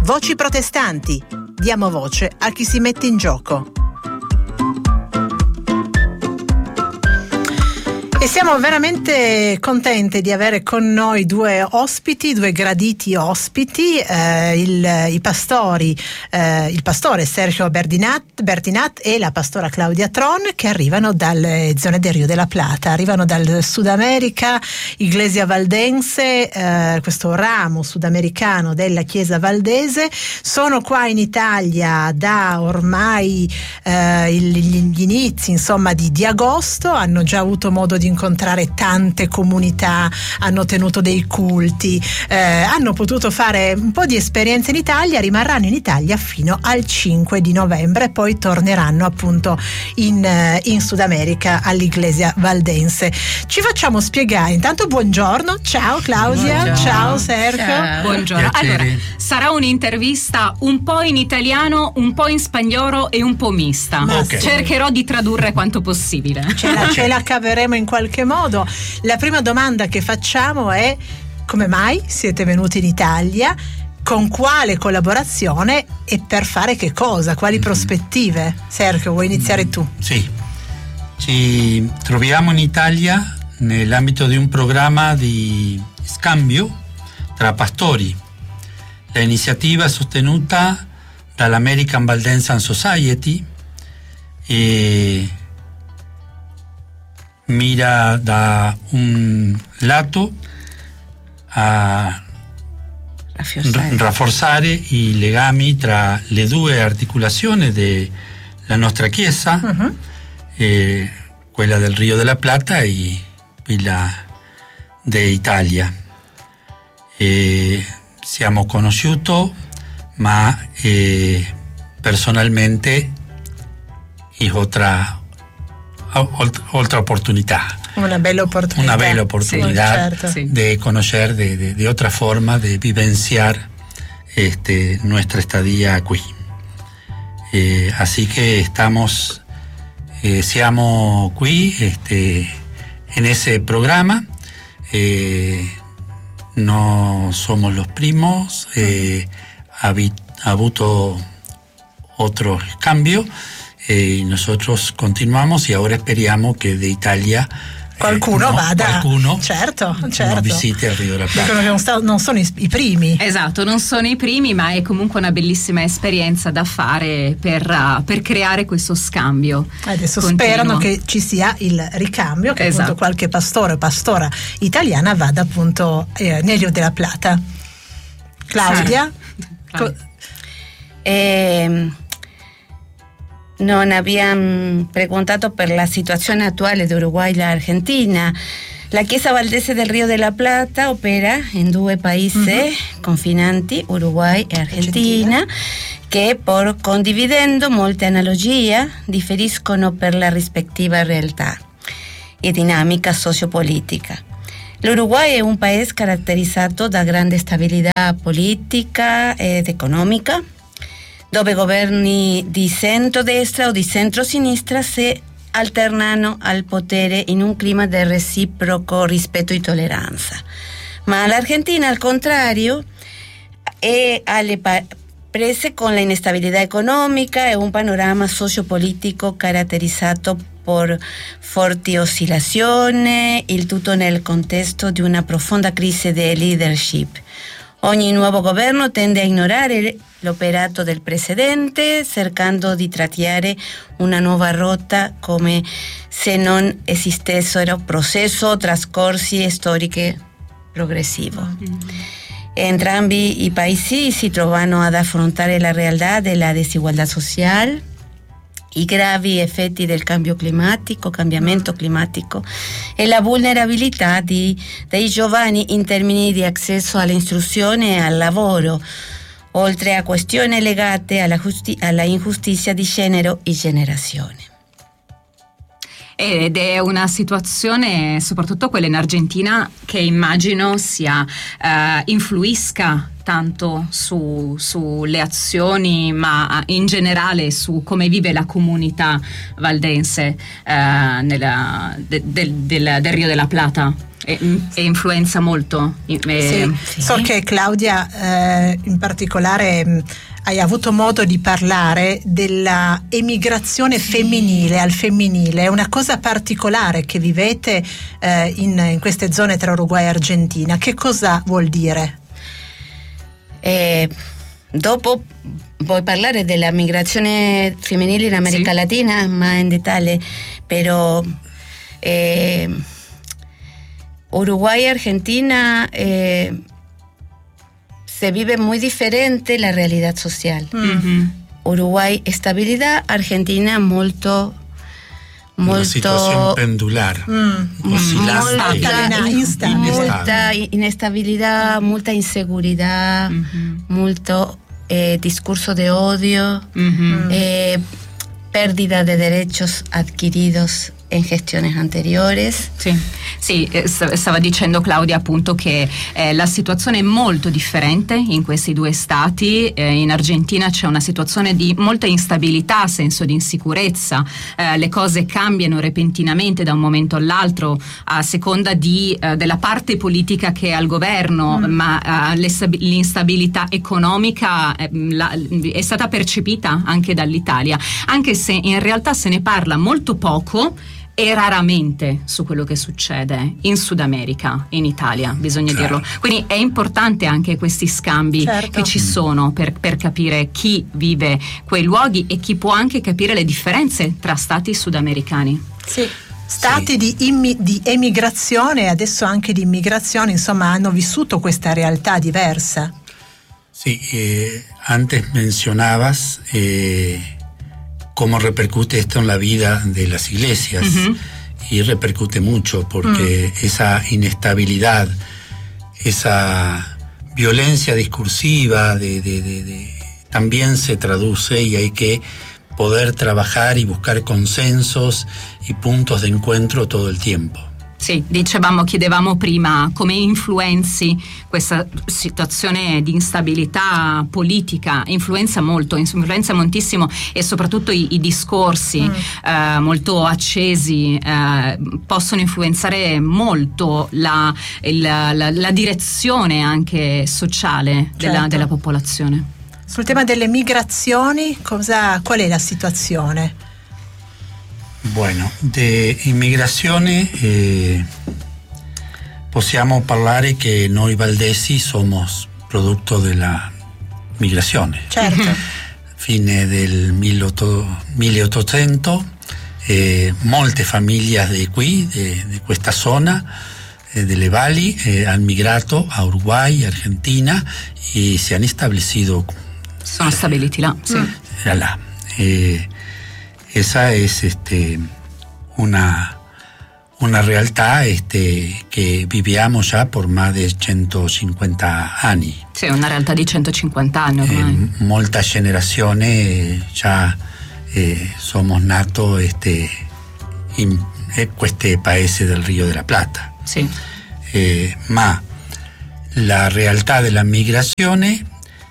Voci protestanti. Diamo voce a chi si mette in gioco. E siamo veramente contenti di avere con noi due graditi ospiti, il pastore Sergio Bertinat e la pastora Claudia Tron, che arrivano dalle zone del Rio della Plata, arrivano dal Sud America, Iglesia Valdense, questo ramo sudamericano della Chiesa Valdese. Sono qua in Italia da ormai gli inizi, insomma, di agosto, hanno già avuto modo di incontrare tante comunità, hanno tenuto dei culti, hanno potuto fare un po' di esperienza in Italia, rimarranno in Italia fino al 5 di novembre e poi torneranno appunto in Sud America all'Iglesia Valdense. Ci facciamo spiegare, intanto buongiorno, ciao Claudia, buongiorno. Ciao Sergio. Ciao. Buongiorno. Allora, sarà un'intervista un po' in italiano, un po' in spagnolo e un po' mista. Okay. Cercherò di tradurre quanto possibile. Ce la caveremo in qualche modo. La prima domanda che facciamo è: come mai siete venuti in Italia? Con quale collaborazione e per fare che cosa? Quali prospettive? Sergio, vuoi iniziare tu? Sì, ci troviamo in Italia nell'ambito di un programma di scambio tra pastori. L'iniziativa è sostenuta dall'American Valdensian Society e mira da un lato a rafforzare i legami tra le due articolazioni della nostra Chiesa, quella del Rio della Plata e quella d'Italia. Siamo conosciuti, ma personalmente è otra opportunità. Una bella opportunidad, sì, certo. De conocer de otra forma, de vivenciar nuestra estadía aquí. Así que siamo qui en ese programa. No somos los primos, ha habido otros cambios. Y nosotros continuamos y ahora speriamo che de Italia qualcuno vada, certo. visiti il Rio della Plata. Dicono che non sono i primi. Esatto, non sono i primi, ma è comunque una bellissima esperienza da fare per creare questo scambio. Adesso sperano che ci sia il ricambio, che appunto qualche pastore o pastora italiana vada appunto nel Rio della Plata. Claudia? Non abbiamo preguntato per la situazione attuale di Uruguay e Argentina. La Chiesa Valdese del Rio della Plata opera in due paesi confinanti, Uruguay e Argentina, che pur condividendo molte analogie differiscono per la rispettiva realtà e dinamica sociopolitica. L'Uruguay è un paese caratterizzato da grande stabilità politica ed economica, dove governi di centrodestra o di centrosinistra si alternano al potere in un clima di reciproco rispetto e tolleranza. Ma l'Argentina, al contrario, è alle prese con la instabilità economica e un panorama sociopolitico caratterizzato per forti oscillazioni, il tutto nel contesto di una profonda crisi di leadership. Ogni nuovo governo tende a ignorare l'operato del precedente, cercando di tracciare una nuova rotta come se non esistessero processi o trascorsi storici progressivi. Entrambi i paesi si trovano ad affrontare la realtà della desigualdad social, i gravi effetti del cambiamento climatico e la vulnerabilità dei giovani in termini di accesso all'istruzione e al lavoro, oltre a questioni legate alla ingiustizia di genere e generazione. Ed è una situazione, soprattutto quella in Argentina, che immagino influisca tanto sulle azioni, ma in generale su come vive la comunità valdense del Rio della Plata E influenza molto. Sì. So che Claudia in particolare hai avuto modo di parlare della emigrazione femminile al femminile, è una cosa particolare che vivete in queste zone tra Uruguay e Argentina. Che cosa vuol dire? Dopo voy parlare della migrazione femminile in America Latina, ma in dettaglio, però Uruguay y Argentina se vive muy diferente la realidad social. Uruguay estabilidad, Argentina molto una situazione pendular, molta inestabilidad, molta inseguridad, molto discurso de odio, pérdida de derechos adquiridos in gestioni anteriores. Sì, stava dicendo Claudia appunto che la situazione è molto differente in questi due stati. In Argentina c'è una situazione di molta instabilità, senso di insicurezza, le cose cambiano repentinamente da un momento all'altro a seconda della parte politica che è al governo, ma l'instabilità economica è stata percepita anche dall'Italia, anche se in realtà se ne parla molto poco e raramente su quello che succede in Sud America, in Italia, bisogna dirlo. Quindi è importante anche questi scambi che ci sono per capire chi vive quei luoghi e chi può anche capire le differenze tra stati sudamericani. Stati di emigrazione e adesso anche di immigrazione, insomma, hanno vissuto questa realtà diversa. Sí, antes mencionabas cómo repercute esto en la vida de las iglesias, y repercute mucho porque esa inestabilidad, esa violencia discursiva también se traduce, y hay que poder trabajar y buscar consensos y puntos de encuentro todo el tiempo. Sì, chiedevamo prima come influenzi questa situazione di instabilità politica, influenza moltissimo, e soprattutto i discorsi molto accesi possono influenzare molto la direzione anche sociale della popolazione. Sul tema delle migrazioni, qual è la situazione? Bueno, de immigrazione possiamo parlare che noi valdesi somos producto della migrazione. Certo. Fine del 1800, molte famiglie di qui, di questa zona, delle valli, hanno migrato a Uruguay, Argentina, e si hanno stabilito. Sono stabiliti là, sì. Là. Esa es una realtà che viviamo già por más de 150 anni. Sì, una realtà di 150 anni ormai. Molta generazione già somos nato in questi paesi del Rio della Plata. Sì. Ma la realtà della migrazione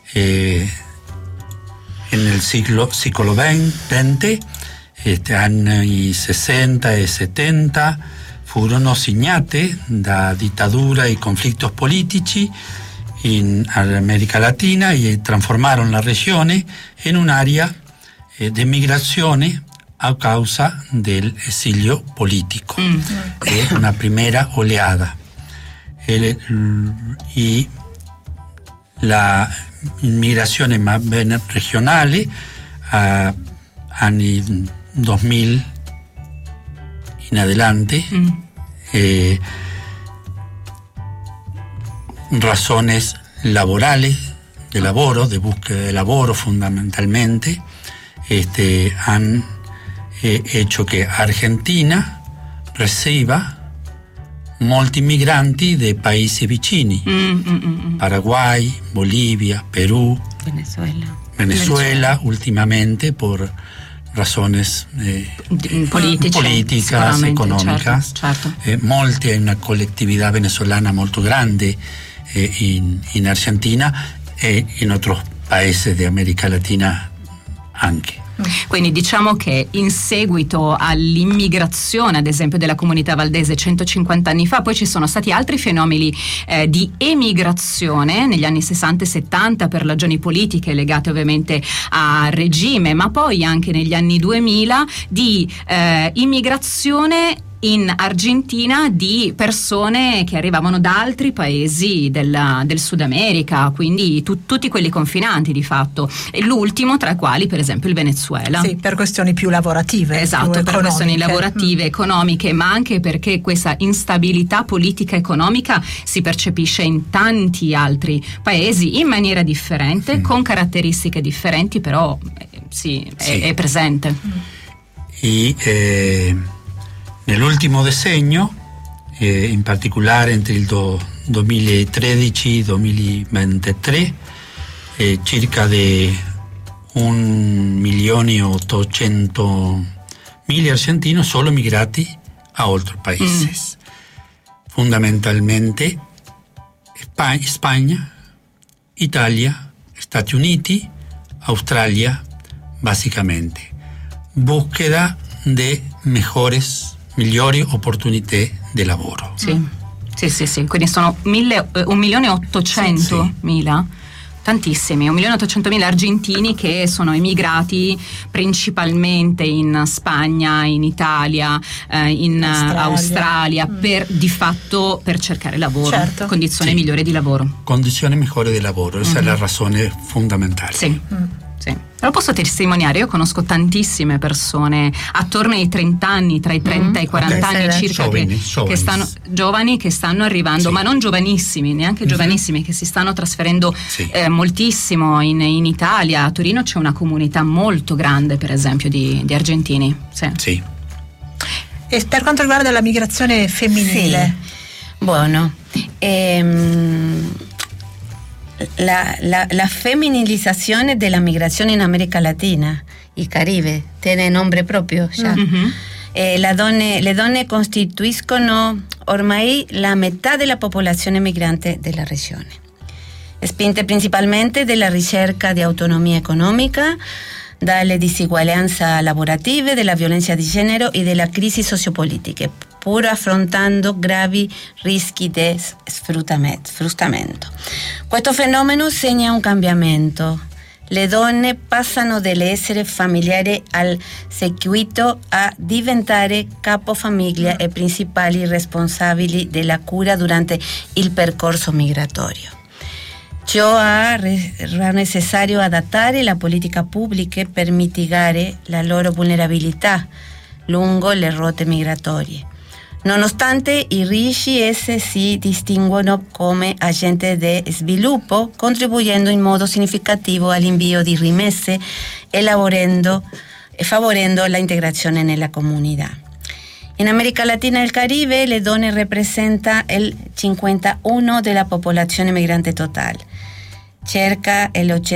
nel secolo XX, anni 60 e 70, furono segnate da dittatura e conflitti politici in America Latina e trasformarono la regione in un'area di migrazione a causa dell'esilio politico. Una prima oleada. E la immigrazione ma ben regionale anni 2000 in adelante, razones laborales, de lavoro, de búsqueda de lavoro fundamentalmente, han hecho que Argentina reciba molti migranti dei paesi vicini, Paraguay, Bolivia, Perú, Venezuela últimamente por razones políticas, económicas. Certo. Molti, hay una colectividad venezolana molto grande in Argentina e in otros paesi di America Latina anche. Quindi diciamo che in seguito all'immigrazione, ad esempio, della comunità valdese 150 anni fa, poi ci sono stati altri fenomeni di emigrazione negli anni 60 e 70 per ragioni politiche legate ovviamente al regime, ma poi anche negli anni 2000 di immigrazione in Argentina di persone che arrivavano da altri paesi del Sud America, quindi tutti quelli confinanti di fatto, e l'ultimo tra i quali per esempio il Venezuela. Sì, per questioni più lavorative. Esatto, più per questioni lavorative, economiche, ma anche perché questa instabilità politica e economica si percepisce in tanti altri paesi in maniera differente, con caratteristiche differenti, però è presente. Nell'ultimo decennio, in particolare entre il 2013 e il 2023, circa di 1.800.000 argentinos solo migrati a otros países. Fundamentalmente España, Italia, Stati Uniti, Australia, básicamente. Búsqueda de migliori opportunità di lavoro. Sì, quindi sono 1.800.000, tantissimi, 1.800.000 argentini che sono emigrati principalmente in Spagna, in Italia, in Australia di fatto per cercare lavoro, condizioni migliori di lavoro. Condizioni migliori di lavoro, questa è la ragione fondamentale. Sì. Lo posso testimoniare, io conosco tantissime persone attorno ai 30 anni, tra i 30 e i 40 anni circa, giovani che stanno arrivando, ma non giovanissimi, neanche giovanissimi, che si stanno trasferendo moltissimo in Italia. A Torino c'è una comunità molto grande, per esempio, di argentini. Sì. E per quanto riguarda la migrazione femminile? Buono. La femminilizzazione della migrazione in America Latina, il Caribe, tiene nome proprio già. Le donne costituiscono ormai la metà della popolazione migrante della regione, spinte principalmente dalla ricerca di autonomia economica, dalle disuguaglianze lavorative, della violenza di genere e della crisi sociopolitiche, pur affrontando gravi rischi di sfruttamento. Questo fenomeno segna un cambiamento. Le donne passano dall'essere familiari al seguito a diventare capofamiglia e principali responsabili della cura durante il percorso migratorio. Ciò ha reso necessario adattare le politiche pubbliche per mitigare la loro vulnerabilità lungo le rotte migratorie. Nonostante i rischi, esse si distinguono come agenti di sviluppo, contribuendo in modo significativo all'invio di rimesse e favorendo l'integrazione nella comunità. In America Latina e il Caribe le donne rappresentano il 51% della popolazione migrante totale. Circa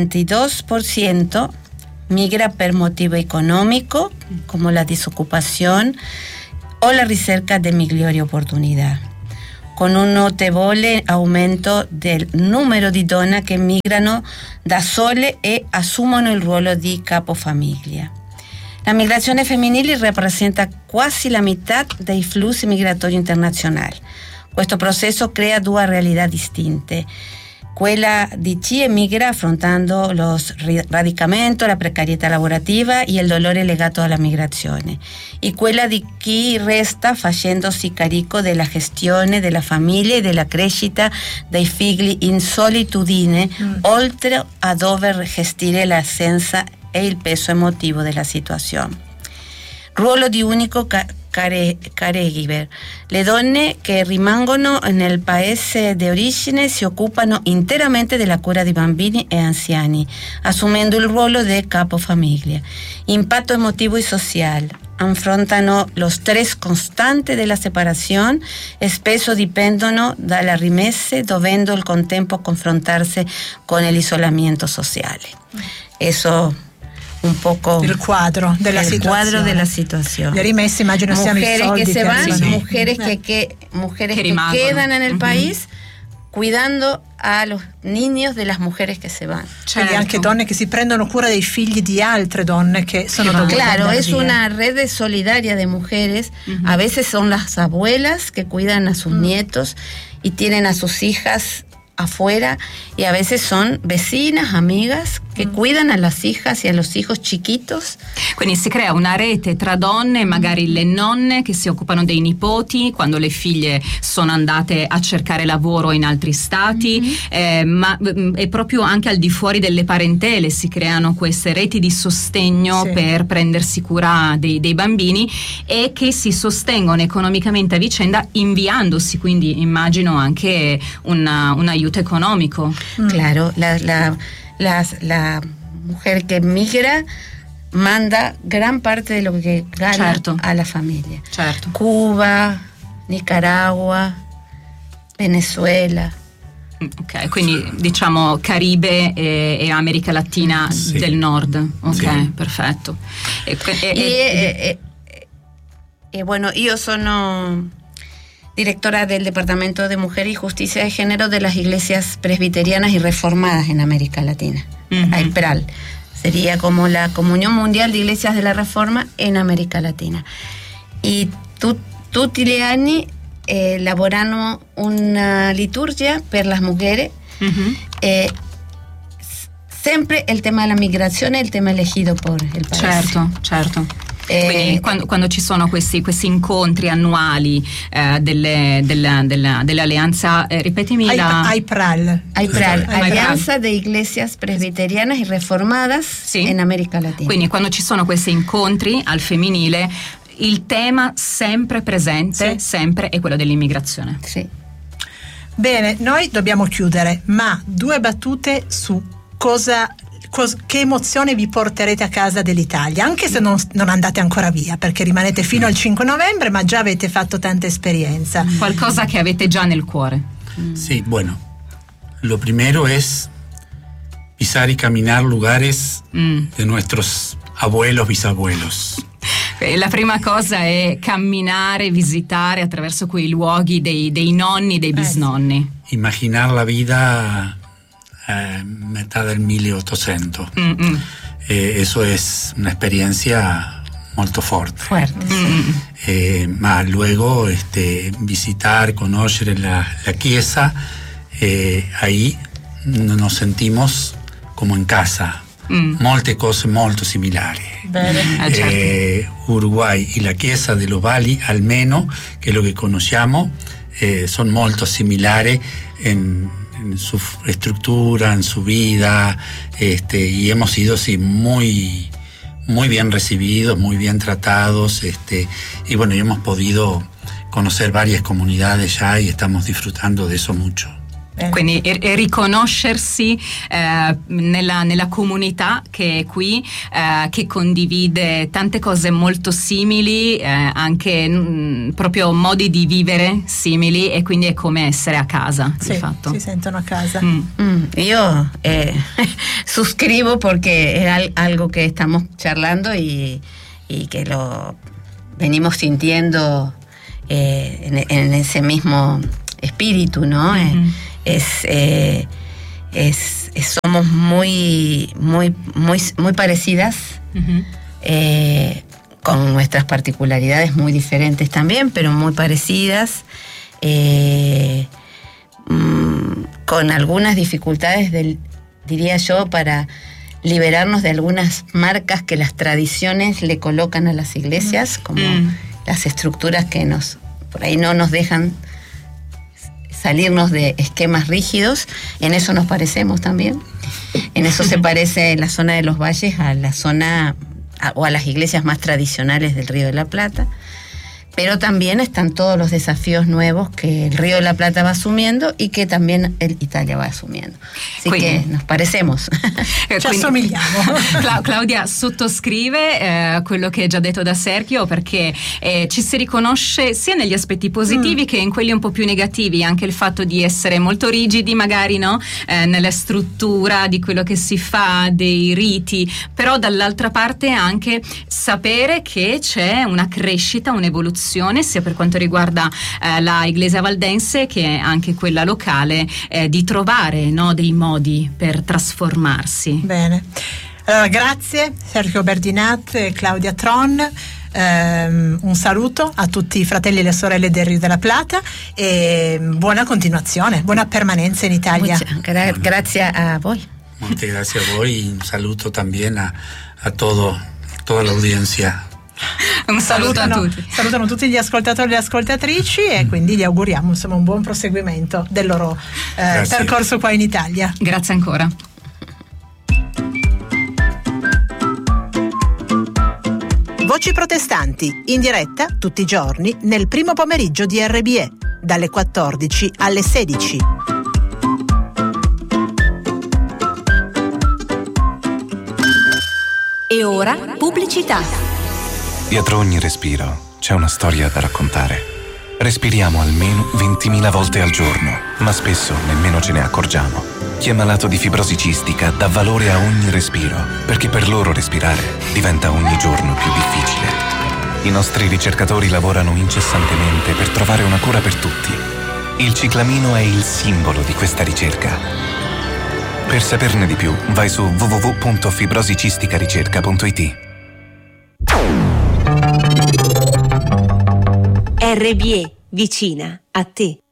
l'82% migra per motivo economico, come la disoccupazione o la ricerca di migliori opportunità, con un notevole aumento del numero di donne che migrano da sole e assumono il ruolo di capofamiglia. La migrazione femminile rappresenta quasi la metà dei flussi migratori internazionali. Questo processo crea due realtà distinte: quella di chi emigra affrontando lo radicamento, la precarietà lavorativa e il dolore legato alla migrazione, e quella di chi resta facendosi carico della gestione della famiglia e della crescita dei figli in solitudine, oltre a dover gestire l'assenza e il peso emotivo della situazione. Ruolo di unico caregiver. Le donne che rimangono nel paese di origine si occupano interamente della cura di bambini e anziani, assumendo il ruolo di capofamiglia. Impatto emotivo e sociale. Affrontano lo stress costante della separazione e spesso dipendono dalle rimesse, dovendo al contempo confrontarsi con l'isolamento sociale. Eso un poco il quadro della situazione. Le rimesse immagino siano i soldi che se van, mujeres que quedan en el país, cuidando a los niños de las mujeres che se van. Quindi anche donne che si prendono cura dei figli di altre donne che sono dovute Claro, andare es via. una red solidaria de mujeres. A veces son las abuelas que cuidan a sus nietos y tienen a sus hijas afuera, y a veces son vecinas, amigas che cuidano a las hijas y a los hijos chiquitos. Quindi si crea una rete tra donne, magari le nonne che si occupano dei nipoti quando le figlie sono andate a cercare lavoro in altri stati, ma è proprio anche al di fuori delle parentele si creano queste reti di sostegno per prendersi cura dei bambini, e che si sostengono economicamente a vicenda, inviandosi quindi immagino anche un aiuto economico. Claro, la mujer que migra manda gran parte de lo que gana a la familia. Certo. Cuba, Nicaragua, Venezuela. Ok, quindi diciamo Caribe e America Latina del Nord. Ok, perfetto. Bueno, io sono directora del Departamento de Mujer y Justicia de Género de las Iglesias Presbiterianas y Reformadas en América Latina. AIPRAL. Sería como la Comunión Mundial de Iglesias de la Reforma en América Latina. Y tutti gli anni elaborano una liturgia per las mujeres. Sempre il tema della migrazione è il tema elegido por il paese. Certo. Quindi quando ci sono questi incontri annuali dell'alleanza, ripetimi AIPRAL, Alianza de Iglesias Presbiterianas y Reformadas in America Latina. Quindi quando ci sono questi incontri al femminile, il tema sempre presente, sempre è quello dell'immigrazione. Sì. Bene, noi dobbiamo chiudere, ma 2 battute su che emozione vi porterete a casa dell'Italia, anche se non andate ancora via, perché rimanete fino al 5 novembre, ma già avete fatto tanta esperienza. Qualcosa che avete già nel cuore. Sí, bueno, lo primero es pisar y caminar lugares de nuestros abuelos, bisabuelos. La prima cosa è camminare, visitare attraverso quei luoghi dei nonni, dei bisnonni. Imaginar la vida metà del 1800. Eso es una experiencia molto fuerte. Ma luego visitar, conocer la chiesa, ahí nos sentimos como en casa. Molte cose molto similari. Uruguay y la chiesa de los Bali, almeno, que es lo que conociamo, son molto similari en su estructura, en su vida, y hemos sido muy bien recibidos, muy bien tratados, y bueno, y hemos podido conocer varias comunidades ya y estamos disfrutando de eso mucho. Quindi riconoscersi nella comunità che è qui, che condivide tante cose molto simili, anche proprio modi di vivere simili, e quindi è come essere a casa, di fatto. Si sentono a casa. Io suscribo porque era algo que estamos charlando y que lo venimos sintiendo en ese mismo espíritu, ¿no? Somos muy parecidas, con nuestras particularidades muy diferentes también, pero muy parecidas, con algunas dificultades, diría yo, para liberarnos de algunas marcas que las tradiciones le colocan a las iglesias, como las estructuras que por ahí no nos dejan salirnos de esquemas rígidos. En eso nos parecemos también. En eso se parece la zona de los valles a la zona o a las iglesias más tradicionales del Río de la Plata. Pero también están todos los desafíos nuevos que el Río de la Plata va asumiendo y que también Italia va asumiendo. Así que nos parecemos. Ci assomigliamo. Claudia sottoscrive quello che è già detto da Sergio, perché ci si riconosce sia negli aspetti positivi che in quelli un po' più negativi, anche il fatto di essere molto rigidi magari, no? Nella struttura di quello che si fa, dei riti, però dall'altra parte anche sapere che c'è una crescita, un'evoluzione pressione sia per quanto riguarda la Iglesia Valdense che anche quella locale di trovare, no, dei modi per trasformarsi. Bene, allora grazie Sergio Berdinat e Claudia Tron. Un saluto a tutti i fratelli e le sorelle del Rio della Plata e buona continuazione, buona permanenza in Italia. Grazie a voi. Muchas gracias a voi, un saluto también a toda la audiencia. Un saluto a tutti. Salutano tutti gli ascoltatori e le ascoltatrici e quindi gli auguriamo insomma un buon proseguimento del loro percorso qua in Italia. Grazie ancora. Voci protestanti, in diretta tutti i giorni nel primo pomeriggio di RBE, dalle 14 alle 16. E ora pubblicità. Dietro ogni respiro c'è una storia da raccontare. Respiriamo almeno 20.000 volte al giorno, ma spesso nemmeno ce ne accorgiamo. Chi è malato di fibrosi cistica dà valore a ogni respiro, perché per loro respirare diventa ogni giorno più difficile. I nostri ricercatori lavorano incessantemente per trovare una cura per tutti. Il ciclamino è il simbolo di questa ricerca. Per saperne di più, vai su www.fibrosicisticaricerca.it. RBE, vicina a te.